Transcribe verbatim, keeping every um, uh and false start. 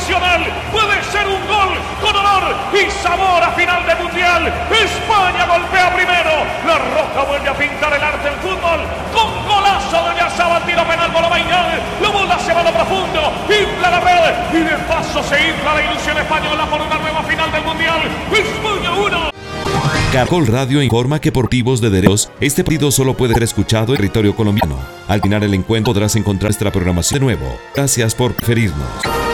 Nacional. Puede ser un gol con olor y sabor a final de Mundial. España golpea primero. La Roja vuelve a pintar el arte del fútbol. Con golazo de Oyarzabal, tiro penal Bolobainal. La bola se va a lo profundo. Infla la red. Y de paso se infla la ilusión española por una nueva final del Mundial. España uno. Caracol Radio informa que por motivos de derechos, este partido solo puede ser escuchado en territorio colombiano. Al final el encuentro podrás encontrar nuestra programación de nuevo. Gracias por preferirnos.